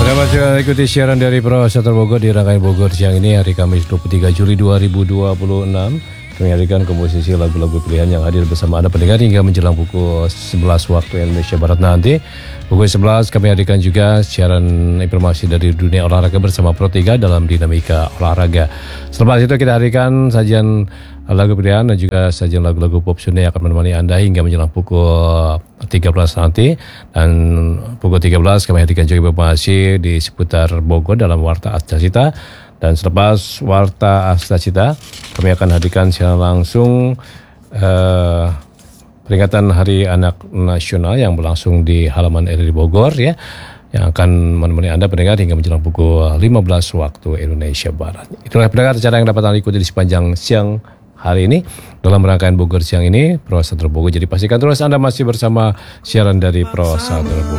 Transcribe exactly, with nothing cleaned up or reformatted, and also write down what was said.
Masih ikuti siaran dari Pro Satu Bogor di Rangkaian Bogor siang ini hari Kamis dua puluh tiga Juli dua ribu dua puluh enam. Kami hadirkan komposisi lagu-lagu pilihan yang hadir bersama Anda pendengar hingga menjelang pukul sebelas waktu Indonesia Barat nanti. Pukul sebelas kami hadirkan juga siaran informasi dari dunia olahraga bersama Pro tiga dalam Dinamika Olahraga. Selepas itu kita hadirkan sajian lagu pilihan dan juga sajian lagu-lagu pop Sunda yang akan menemani Anda hingga menjelang pukul tiga belas nanti. Dan pukul tiga belas kami hadirkan juga informasi di seputar Bogor dalam Warta Astacita. Dan selepas Warta Astacita kami akan hadirkan secara langsung uh, peringatan Hari Anak Nasional yang berlangsung di halaman R I Bogor ya, yang akan menemani Anda pendengar hingga menjelang pukul lima belas waktu Indonesia Barat. Itulah pendengar cara yang dapat Anda ikuti di sepanjang siang hari ini dalam rangkaian Bogor siang ini Pro Satu Bogor. Jadi pastikan terus Anda masih bersama siaran dari Pro Satu Bogor.